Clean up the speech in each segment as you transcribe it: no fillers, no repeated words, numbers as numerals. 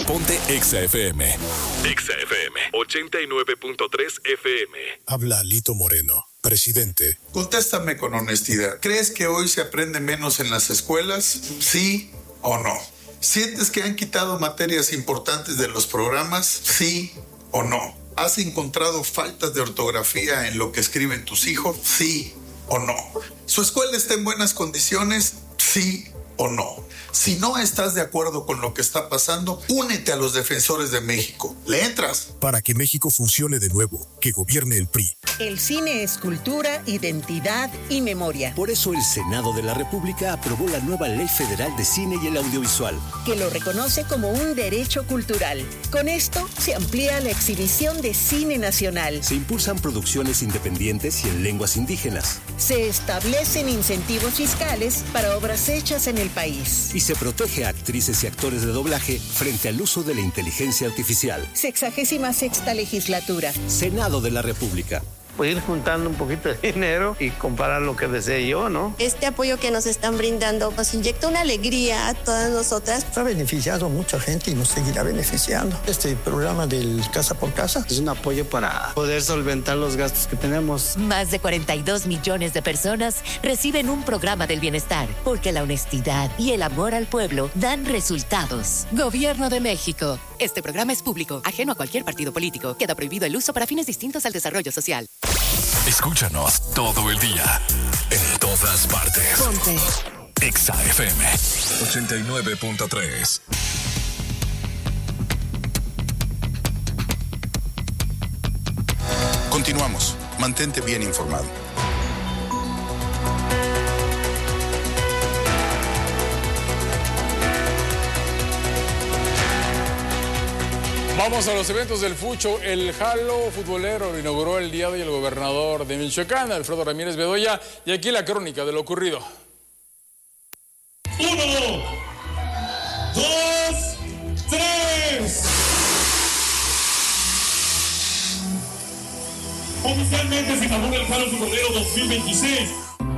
Ponte Exa FM. Exa FM 89.3 FM. Habla Lito Moreno, presidente. Contéstame con honestidad. ¿Crees que hoy se aprende menos en las escuelas? ¿Sí o no? ¿Sientes que han quitado materias importantes de los programas? ¿Sí o no? ¿Has encontrado faltas de ortografía en lo que escriben tus hijos? ¿Sí o no? ¿Su escuela está en buenas condiciones? ¿Sí o no? Si no estás de acuerdo con lo que está pasando, únete a los defensores de México. ¿Le entras? Para que México funcione de nuevo, que gobierne el PRI. El cine es cultura, identidad y memoria. Por eso el Senado de la República aprobó la nueva Ley Federal de Cine y el Audiovisual, que lo reconoce como un derecho cultural. Con esto se amplía la exhibición de cine nacional. Se impulsan producciones independientes y en lenguas indígenas. Se establecen incentivos fiscales para obras hechas en el país. Y se protege a actrices y actores de doblaje frente al uso de la inteligencia artificial. 66ª legislatura. Senado de la República. Pues ir juntando un poquito de dinero y comprar lo que desee yo, ¿no? Este apoyo que nos están brindando nos inyecta una alegría a todas nosotras. Ha beneficiado a mucha gente y nos seguirá beneficiando. Este programa del Casa por Casa es un apoyo para poder solventar los gastos que tenemos. Más de 42 millones de personas reciben un programa del bienestar, porque la honestidad y el amor al pueblo dan resultados. Gobierno de México. Este programa es público, ajeno a cualquier partido político. Queda prohibido el uso para fines distintos al desarrollo social. Escúchanos todo el día, en todas partes. Ponte Exa FM 89.3. Continuamos. Mantente bien informado. Vamos a los eventos del Fucho. El Jalo futbolero lo inauguró el día de hoy el gobernador de Michoacán, Alfredo Ramírez Bedoya, y aquí la crónica de lo ocurrido. 1, 2, 3. Oficialmente se inaugura el Jalo futbolero 2026.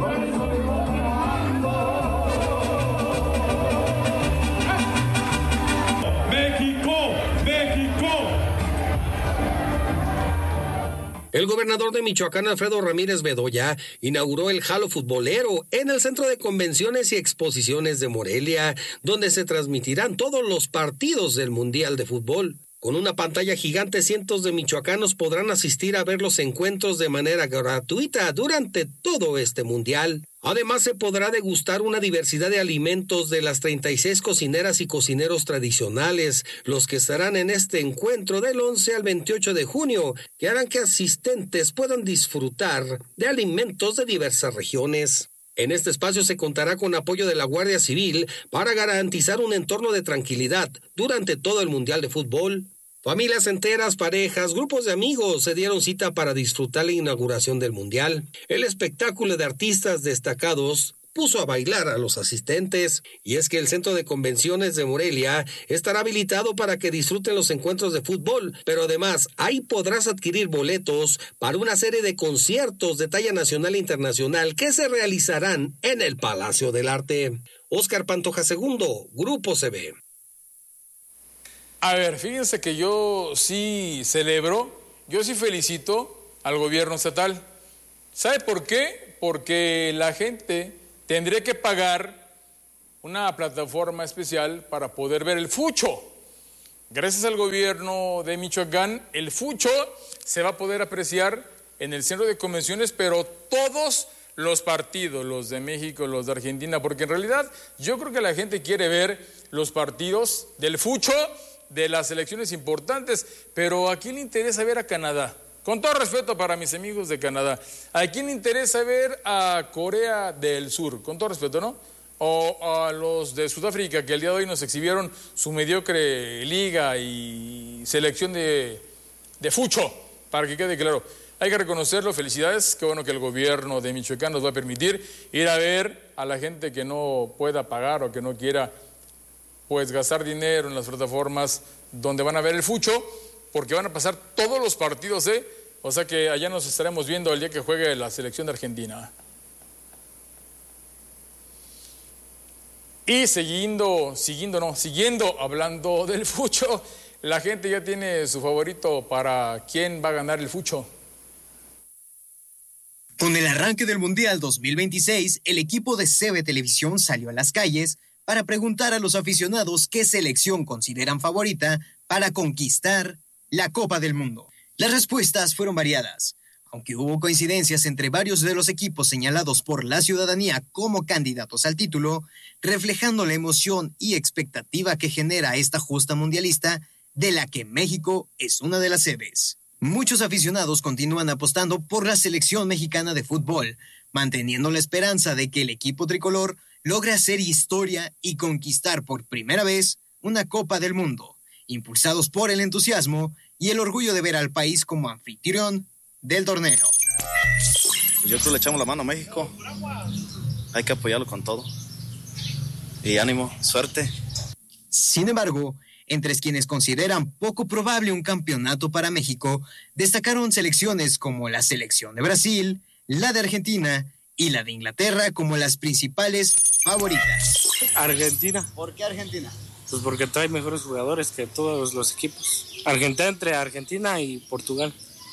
El gobernador de Michoacán, Alfredo Ramírez Bedoya, inauguró el Jalo futbolero en el Centro de Convenciones y Exposiciones de Morelia, donde se transmitirán todos los partidos del Mundial de Fútbol. Con una pantalla gigante, cientos de michoacanos podrán asistir a ver los encuentros de manera gratuita durante todo este mundial. Además, se podrá degustar una diversidad de alimentos de las 36 cocineras y cocineros tradicionales, los que estarán en este encuentro del 11 al 28 de junio, que harán que asistentes puedan disfrutar de alimentos de diversas regiones. En este espacio se contará con apoyo de la Guardia Civil para garantizar un entorno de tranquilidad durante todo el Mundial de Fútbol. Familias enteras, parejas, grupos de amigos se dieron cita para disfrutar la inauguración del Mundial. El espectáculo de artistas destacados puso a bailar a los asistentes. Y es que el Centro de Convenciones de Morelia estará habilitado para que disfruten los encuentros de fútbol, pero además ahí podrás adquirir boletos para una serie de conciertos de talla nacional e internacional que se realizarán en el Palacio del Arte. Óscar Pantoja II, Grupo CB. A ver, fíjense que yo sí celebro, yo sí felicito al gobierno estatal. ¿Sabe por qué? Porque la gente tendría que pagar una plataforma especial para poder ver el Fucho. Gracias al gobierno de Michoacán, el Fucho se va a poder apreciar en el Centro de Convenciones, pero todos los partidos, los de México, los de Argentina, porque en realidad yo creo que la gente quiere ver los partidos del Fucho, de las elecciones importantes, pero ¿a quién le interesa ver a Canadá? Con todo respeto para mis amigos de Canadá, ¿a quién le interesa ver a Corea del Sur? Con todo respeto, ¿no? O a los de Sudáfrica, que el día de hoy nos exhibieron su mediocre liga y selección de Fucho, para que quede claro. Hay que reconocerlo, felicidades, qué bueno que el gobierno de Michoacán nos va a permitir ir a ver a la gente que no pueda pagar o que no quiera pues gastar dinero en las plataformas donde van a ver el Fucho, porque van a pasar todos los partidos, o sea que allá nos estaremos viendo el día que juegue la selección de Argentina. Y siguiendo hablando del fucho, la gente ya tiene su favorito para quién va a ganar el fucho. Con el arranque del Mundial 2026, el equipo de CB Televisión salió a las calles para preguntar a los aficionados qué selección consideran favorita para conquistar la Copa del Mundo. Las respuestas fueron variadas, aunque hubo coincidencias entre varios de los equipos señalados por la ciudadanía como candidatos al título, reflejando la emoción y expectativa que genera esta justa mundialista, de la que México es una de las sedes. Muchos aficionados continúan apostando por la selección mexicana de fútbol, manteniendo la esperanza de que el equipo tricolor logre hacer historia y conquistar por primera vez una Copa del Mundo, impulsados por el entusiasmo y el orgullo de ver al país como anfitrión del torneo. Yo creo que le echamos la mano a México. Hay que apoyarlo con todo. Y ánimo, suerte. Sin embargo, entre quienes consideran poco probable un campeonato para México, destacaron selecciones como la selección de Brasil, la de Argentina y la de Inglaterra como las principales favoritas. Argentina. ¿Por qué Argentina? Pues porque trae mejores jugadores que todos los equipos. Argentina, entre Argentina y Portugal.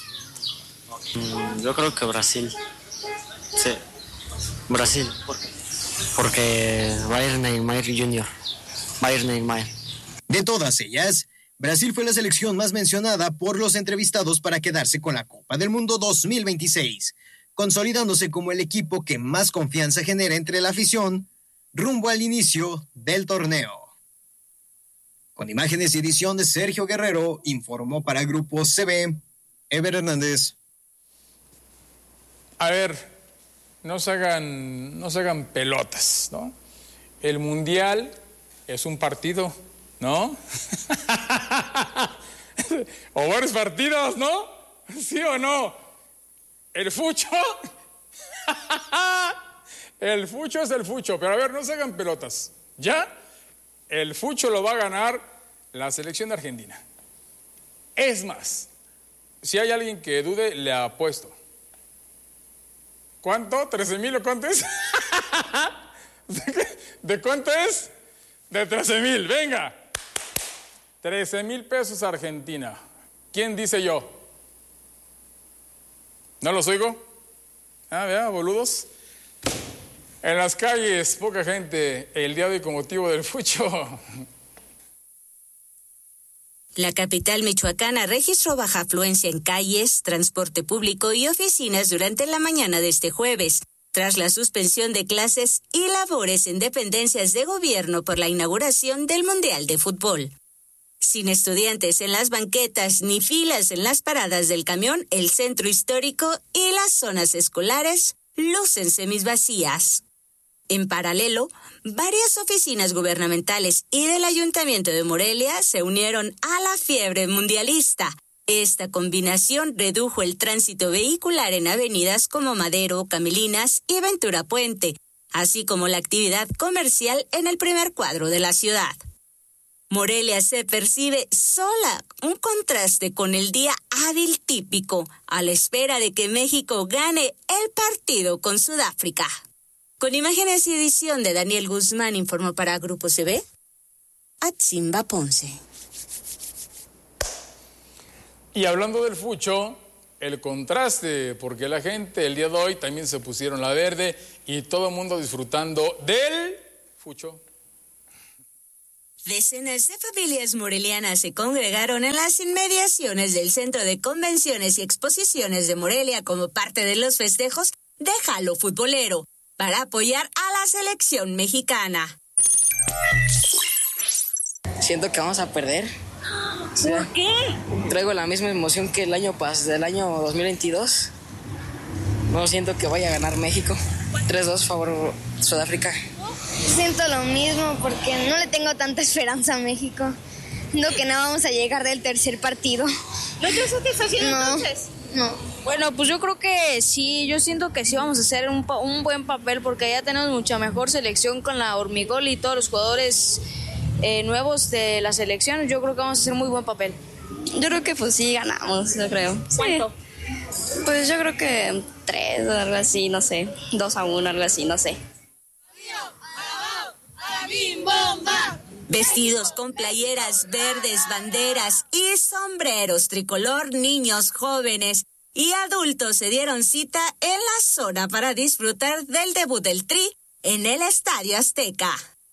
Yo creo que Brasil. Sí, Brasil. ¿Por qué? Porque Bayern Neymar Jr. Bayern Neymar. De todas ellas, Brasil fue la selección más mencionada por los entrevistados para quedarse con la Copa del Mundo 2026, consolidándose como el equipo que más confianza genera entre la afición rumbo al inicio del torneo. Con imágenes y edición de Sergio Guerrero, informó para Grupo CB, Ever Hernández. A ver, no se hagan pelotas, ¿no? El Mundial es un partido, ¿no? O varios partidos, ¿no? ¿Sí o no? El fucho. El fucho es el fucho, pero a ver, no se hagan pelotas. ¿Ya? El fucho lo va a ganar la selección de Argentina. Es más, si hay alguien que dude, le apuesto. ¿Cuánto? ¿13,000 o cuánto es? ¿De cuánto es? De 13,000, venga. 13,000 pesos Argentina. ¿Quién dice yo? ¿No los oigo? Ah, vea, boludos. En las calles, poca gente, el día de hoy con motivo del fucho. La capital michoacana registró baja afluencia en calles, transporte público y oficinas durante la mañana de este jueves, tras la suspensión de clases y labores en dependencias de gobierno por la inauguración del Mundial de Fútbol. Sin estudiantes en las banquetas ni filas en las paradas del camión, el centro histórico y las zonas escolares lucen semisvacías. En paralelo, varias oficinas gubernamentales y del Ayuntamiento de Morelia se unieron a la fiebre mundialista. Esta combinación redujo el tránsito vehicular en avenidas como Madero, Camelinas y Ventura Puente, así como la actividad comercial en el primer cuadro de la ciudad. Morelia se percibe sola, un contraste con el día hábil típico, a la espera de que México gane el partido con Sudáfrica. Con imágenes y edición de Daniel Guzmán, informó para Grupo CB, Atzimba Ponce. Y hablando del fucho, el contraste, porque la gente el día de hoy también se pusieron la verde y todo el mundo disfrutando del fucho. Decenas de familias morelianas se congregaron en las inmediaciones del Centro de Convenciones y Exposiciones de Morelia como parte de los festejos de Jalo Futbolero, para apoyar a la selección mexicana. Siento que vamos a perder. ¿Por qué? Traigo la misma emoción que del año 2022. No siento que vaya a ganar México. 3-2 favor Sudáfrica. Siento lo mismo porque no le tengo tanta esperanza a México. Siento que no vamos a llegar del tercer partido. ¿No crees que está haciendo entonces? No. Bueno, pues yo creo que sí, yo siento que sí vamos a hacer un buen papel porque ya tenemos mucha mejor selección con la Hormigol y todos los jugadores nuevos de la selección. Yo creo que vamos a hacer muy buen papel. Yo creo que pues sí ganamos, yo creo. ¿Cuánto? Sí. Pues yo creo que 3 o algo así, no sé. 2-1, algo así, no sé. Vestidos con playeras verdes, banderas y sombreros tricolor, niños, jóvenes y adultos se dieron cita en la zona para disfrutar del debut del Tri en el Estadio Azteca.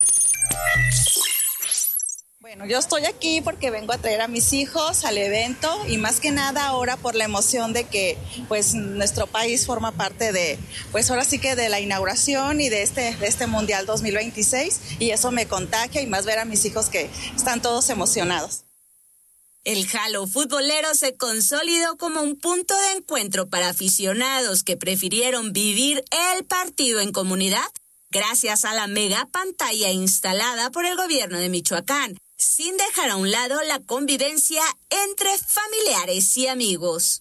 Bueno, yo estoy aquí porque vengo a traer a mis hijos al evento y más que nada ahora por la emoción de que pues nuestro país forma parte de, pues ahora sí que de la inauguración y de este Mundial 2026 y eso me contagia y más ver a mis hijos que están todos emocionados. El Halo futbolero se consolidó como un punto de encuentro para aficionados que prefirieron vivir el partido en comunidad gracias a la mega pantalla instalada por el gobierno de Michoacán, sin dejar a un lado la convivencia entre familiares y amigos.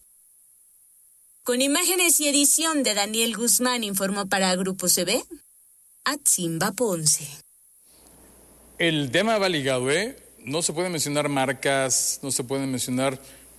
Con imágenes y edición de Daniel Guzmán, informó para Grupo CB, Atzimba Ponce. El tema va ligado, No se pueden mencionar marcas, no se pueden mencionar...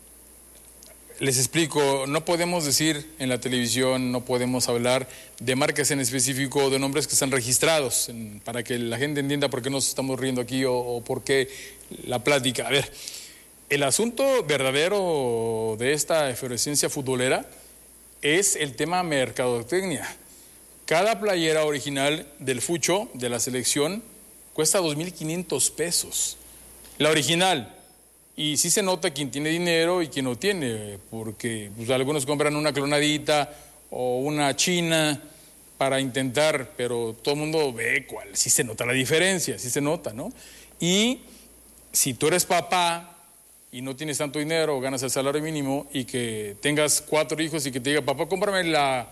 Les explico, no podemos decir en la televisión, no podemos hablar de marcas en específico, de nombres que están registrados, para que la gente entienda por qué nos estamos riendo aquí o por qué la plática. A ver, el asunto verdadero de esta efervescencia futbolera es el tema mercadotecnia. Cada playera original del fucho, de la selección, cuesta 2,500 pesos. La original. Y sí se nota quién tiene dinero y quién no tiene, porque pues, algunos compran una clonadita o una china para intentar, pero todo el mundo ve cuál, sí se nota la diferencia, sí se nota, ¿no? Y si tú eres papá y no tienes tanto dinero o ganas el salario mínimo y que tengas 4 hijos y que te diga, papá, cómprame la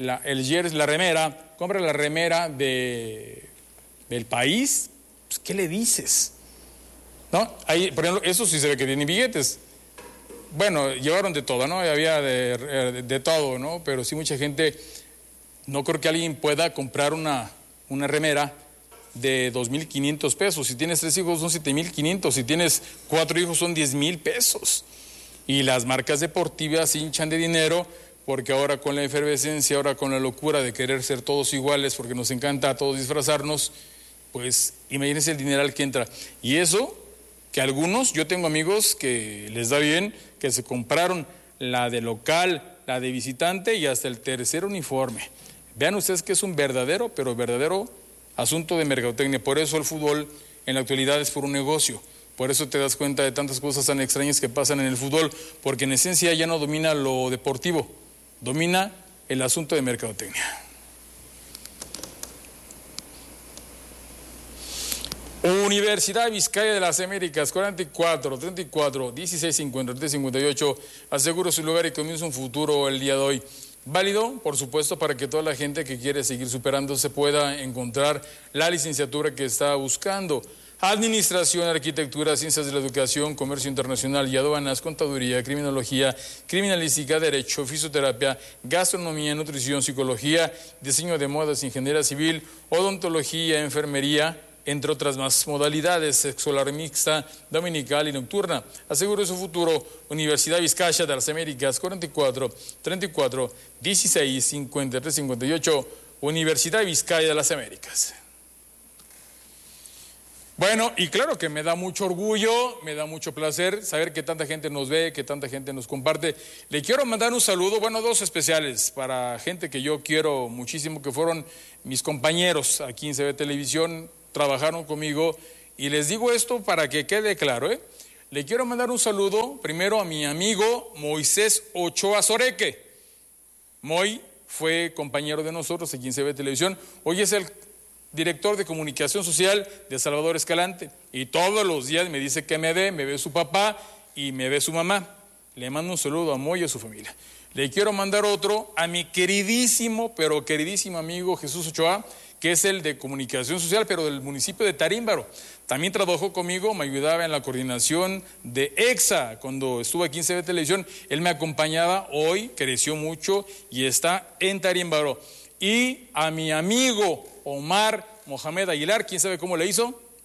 remera, compra la remera del país, pues, ¿qué le dices? ¿No? Ahí, por ejemplo, eso sí se ve que tienen billetes. Bueno, llevaron de todo, ¿no? Había de todo, ¿no? Pero sí mucha gente, no creo que alguien pueda comprar una remera de 2,500 pesos. Si tienes 3 hijos son 7,500, si tienes 4 hijos son 10,000 pesos. Y las marcas deportivas se hinchan de dinero porque ahora con la efervescencia, ahora con la locura de querer ser todos iguales, porque nos encanta a todos disfrazarnos, pues imagínense el dineral que entra. Y eso... que algunos, yo tengo amigos que les da bien, que se compraron la de local, la de visitante y hasta el tercer uniforme. Vean ustedes que es un verdadero, pero verdadero asunto de mercadotecnia. Por eso el fútbol en la actualidad es por un negocio. Por eso te das cuenta de tantas cosas tan extrañas que pasan en el fútbol, porque en esencia ya no domina lo deportivo, domina el asunto de mercadotecnia. Universidad Vizcaya de las Américas, 44, 34, 16, 53, 58, aseguro su lugar y comienza un futuro el día de hoy. Válido, por supuesto, para que toda la gente que quiere seguir superándose pueda encontrar la licenciatura que está buscando. Administración, Arquitectura, Ciencias de la Educación, Comercio Internacional y Aduanas, Contaduría, Criminología, Criminalística, Derecho, Fisioterapia, Gastronomía, Nutrición, Psicología, Diseño de Modas, Ingeniería Civil, Odontología, Enfermería, entre otras más modalidades, escolar mixta, dominical y nocturna. Asegure su futuro. Universidad Vizcaya de las Américas, 44, 34, 16, 53, 58, Universidad Vizcaya de las Américas. Bueno, y claro que me da mucho orgullo, me da mucho placer saber que tanta gente nos ve, que tanta gente nos comparte. Le quiero mandar un saludo, bueno, 2 especiales para gente que yo quiero muchísimo, que fueron mis compañeros aquí en CB Televisión, trabajaron conmigo, y les digo esto para que quede claro, Le quiero mandar un saludo primero a mi amigo Moisés Ochoa Soreque. Moy fue compañero de nosotros aquí en CB Televisión, hoy es el director de comunicación social de Salvador Escalante, y todos los días me dice que me ve su papá y me ve su mamá. Le mando un saludo a Moy y a su familia. Le quiero mandar otro a mi queridísimo, pero queridísimo amigo Jesús Ochoa, que es el de comunicación social, pero del municipio de Tarímbaro. También trabajó conmigo, me ayudaba en la coordinación de EXA, cuando estuve aquí en CB Televisión, él me acompañaba, hoy creció mucho y está en Tarímbaro. Y a mi amigo Omar Mohamed Aguilar, ¿quién sabe cómo le hizo?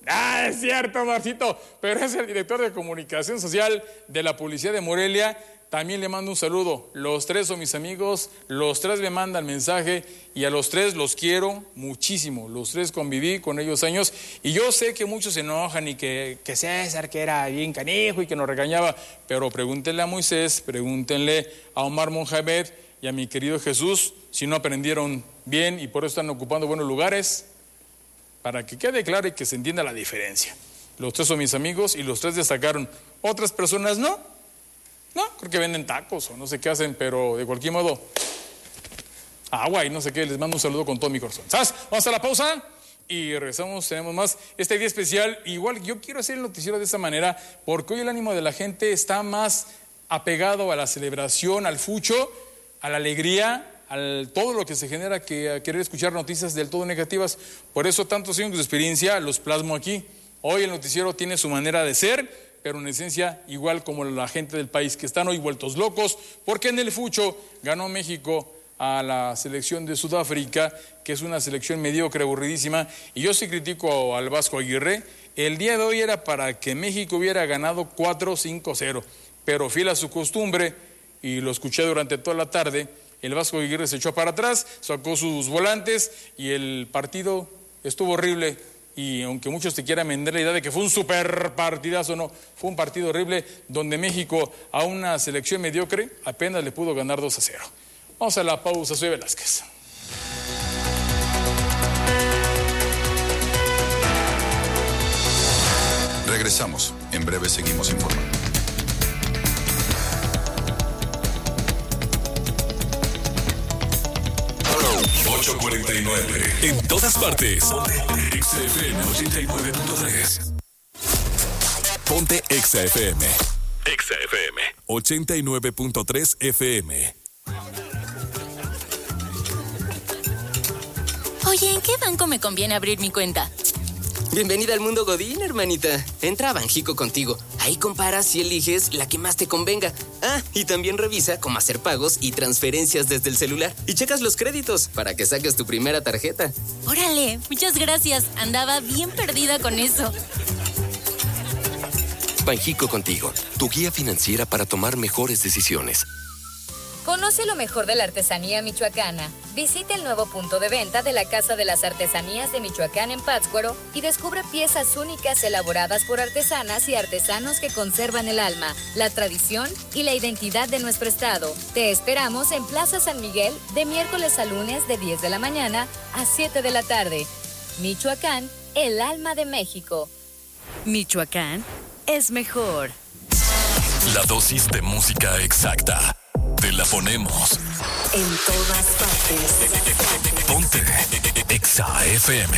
Es cierto, Marcito, pero es el director de comunicación social de la Policía de Morelia. También le mando un saludo. Los tres son mis amigos, los tres me mandan mensaje y a los tres los quiero muchísimo. Los tres conviví con ellos años y yo sé que muchos se enojan y que César, que era bien canijo y que nos regañaba, pero pregúntenle a Moisés, pregúntenle a Omar Mohamed y a mi querido Jesús si no aprendieron bien y por eso están ocupando buenos lugares, para que quede claro y que se entienda la diferencia. Los tres son mis amigos y los tres destacaron. Otras personas no, creo que venden tacos o no sé qué hacen, pero de cualquier modo, agua y no sé qué, les mando un saludo con todo mi corazón. ¿Sabes? Vamos a la pausa y regresamos, tenemos más. Este día especial, igual yo quiero hacer el noticiero de esta manera, porque hoy el ánimo de la gente está más apegado a la celebración, al fucho, a la alegría, todo lo que se genera que a querer escuchar noticias del todo negativas. Por eso tantos años de experiencia los plasmo aquí. Hoy el noticiero tiene su manera de ser, pero en esencia igual como la gente del país, que están hoy vueltos locos, porque en el fucho ganó México a la selección de Sudáfrica, que es una selección mediocre, aburridísima, y yo sí critico al Vasco Aguirre. El día de hoy era para que México hubiera ganado 4-5-0, pero fiel a su costumbre, y lo escuché durante toda la tarde, el Vasco Aguirre se echó para atrás, sacó sus volantes y el partido estuvo horrible. Y aunque muchos te quieran vender la idea de que fue un super partidazo, no, fue un partido horrible donde México a una selección mediocre apenas le pudo ganar 2-0. Vamos a la pausa, soy Velázquez. Regresamos, en breve seguimos informando. 8:49. En todas partes. XFM 89.3. Ponte XFM. XFM 89.3 FM. Oye, ¿en qué banco me conviene abrir mi cuenta? Bienvenida al mundo Godín, hermanita. Entra a Banjico Contigo. Ahí comparas y eliges la que más te convenga. Y también revisa cómo hacer pagos y transferencias desde el celular. Y checas los créditos para que saques tu primera tarjeta. Órale, muchas gracias. Andaba bien perdida con eso. Banjico Contigo, tu guía financiera para tomar mejores decisiones. Conoce lo mejor de la artesanía michoacana. Visita el nuevo punto de venta de la Casa de las Artesanías de Michoacán en Pátzcuaro y descubre piezas únicas elaboradas por artesanas y artesanos que conservan el alma, la tradición y la identidad de nuestro estado. Te esperamos en Plaza San Miguel de miércoles a lunes de 10 de la mañana a 7 de la tarde. Michoacán, el alma de México. Michoacán es mejor. La dosis de música exacta. Te la ponemos en todas partes. Ponte Exa FM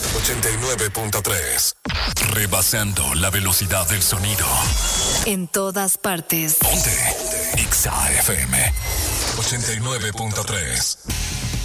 89.3. Rebasando la velocidad del sonido. En todas partes. Ponte Exa FM 89.3.